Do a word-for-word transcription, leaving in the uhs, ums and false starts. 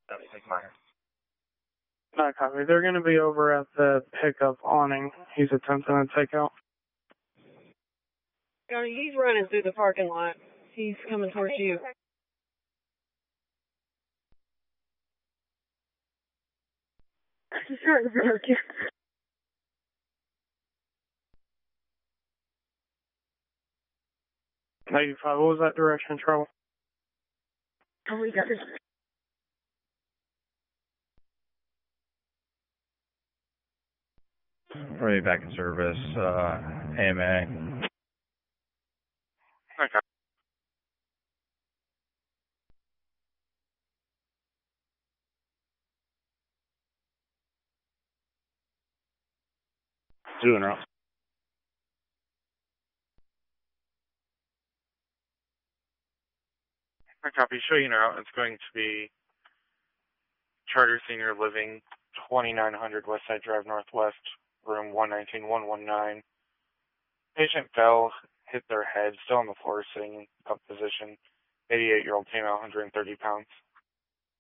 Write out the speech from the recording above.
Not copy. They're going to be over at the pickup awning. He's attempting to take out. Johnny, he's running through the parking lot. He's coming towards you. He's trying to break you. ninety-five, what was that direction of travel? Oh, we got it. Ready back in service, uh, A M A. Okay. Doing route. I copy. Show you now. It's going to be Charter Senior Living, twenty-nine hundred Westside Drive Northwest, room one nineteen one nineteen. Patient fell, hit their head, still on the floor, sitting in up position. eighty-eight-year-old female, one hundred thirty pounds.